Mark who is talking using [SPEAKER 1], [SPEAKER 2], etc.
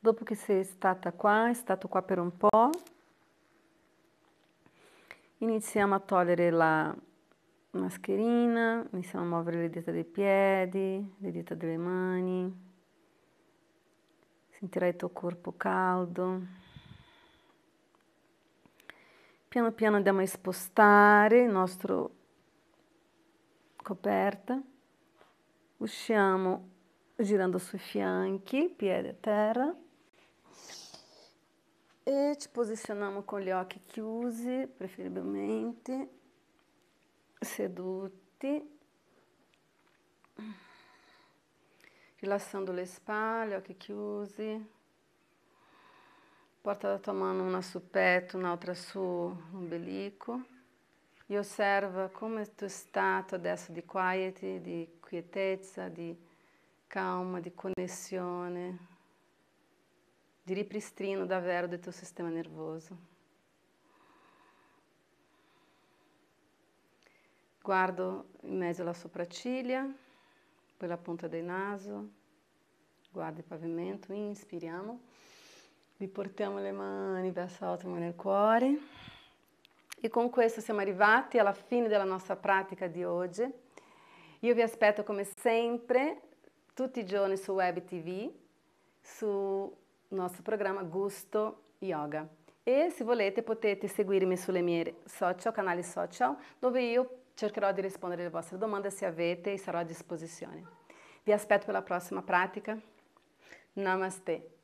[SPEAKER 1] Dopo che sei stato qua per un po', iniziamo a togliere la mascherina, iniziamo a muovere le dita dei piedi, le dita delle mani. Sentirai il tuo corpo caldo. Piano piano andiamo a spostare il nostro coperta. Usciamo girando sui fianchi, piedi a terra. E ci posizioniamo con gli occhi chiusi, preferibilmente seduti. Rilassando le spalle, occhi chiusi. Porta la tua mano una sul petto, un'altra sull'ombelico. E osserva come tu stato adesso di quiet, di quietezza, di calma, di connessione, di ripristino davvero del tuo sistema nervoso. Guardo in mezzo alla sopracciglia, poi la punta del naso, guarda il pavimento, inspiriamo, riportiamo le mani verso l'alto nel cuore e con questo siamo arrivati alla fine della nostra pratica di oggi. Io vi aspetto come sempre tutti i giorni su Web TV, sul nostro programma Gusto Yoga e se volete potete seguirmi sulle mie canali social dove io cercherò di rispondere alle vostre domande se avete e sarò a disposizione. Vi aspetto per la prossima pratica. Namaste.